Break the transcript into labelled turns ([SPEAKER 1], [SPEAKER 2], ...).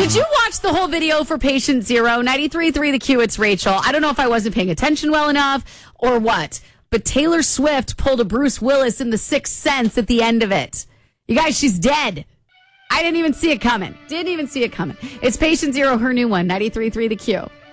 [SPEAKER 1] Did you watch the whole video for Patient Zero? 93.3 The Q, it's Rachel. I don't know if I wasn't paying attention well enough or what, but Taylor Swift pulled a Bruce Willis in The Sixth Sense at the end of it. You guys, she's dead. I didn't even see it coming. It's Patient Zero, her new one, 93.3 The Q.